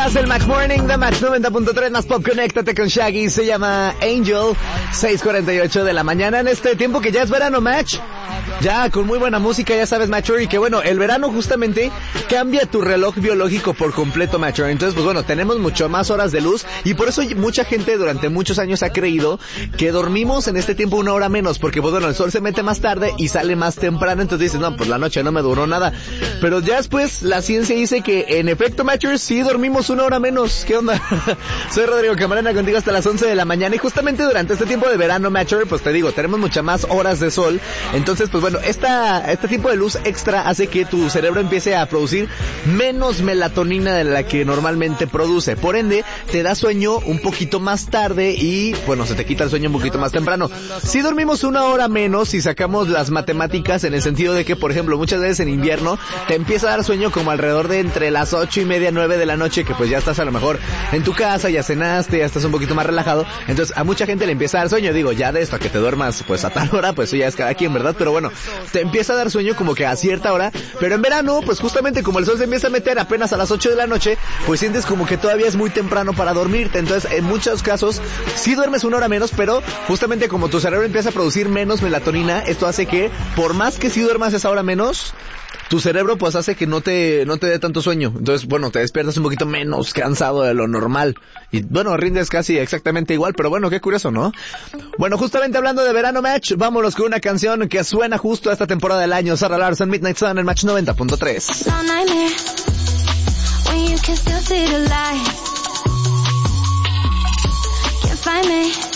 Estás el Max Morning de Max 90.3 más Pop. Conéctate con Shaggy. Se llama Angel. 6:48 de la mañana en este tiempo que ya es verano, Match. Ya con muy buena música, ya sabes, Macho. Y que bueno, el verano justamente cambia tu reloj biológico por completo, Macho. Entonces, pues bueno, tenemos mucho más horas de luz. Y por eso mucha gente durante muchos años ha creído que dormimos en este tiempo 1 hora menos. Porque pues bueno, el sol se mete más tarde y sale más temprano. Entonces dices, no, pues la noche no me duró nada. Pero ya después la ciencia dice que en efecto, Matchers, sí dormimos 1 hora menos. ¿Qué onda? Soy Rodrigo Camarena contigo hasta las 11 de la mañana. Y justamente durante este tiempo de verano, Matcher, pues te digo, tenemos muchas más horas de sol. Entonces, pues bueno, este tipo de luz extra hace que tu cerebro empiece a producir menos melatonina de la que normalmente produce. Por ende, te da sueño un poquito más tarde y, bueno, se te quita el sueño un poquito más temprano. Si dormimos 1 hora menos, si sacamos las matemáticas en el sentido de que, por ejemplo, muchas veces en invierno te empieza a dar sueño como alrededor de entre las 8:30, 9 de la noche, que pues ya estás a lo mejor en tu casa, ya cenaste, ya estás un poquito más relajado. Entonces a mucha gente le empieza a dar sueño. Digo, ya de esto a que te duermas pues a tal hora, pues eso ya es cada quien, ¿verdad? Pero bueno, te empieza a dar sueño como que a cierta hora. Pero en verano, pues justamente como el sol se empieza a meter apenas a las 8 de la noche, pues sientes como que todavía es muy temprano para dormirte. Entonces en muchos casos sí duermes 1 hora menos, pero justamente como tu cerebro empieza a producir menos melatonina, esto hace que por más que sí duermas esa hora menos, tu cerebro pues hace que no te dé tanto sueño. Entonces, bueno, te despiertas un poquito menos cansado de lo normal. Y bueno, rindes casi exactamente igual, pero bueno, qué curioso, ¿no? Bueno, justamente hablando de verano, Match, vámonos con una canción que suena justo a esta temporada del año. Sarah Larsson, Midnight Sun, en Match 90.3. Find me.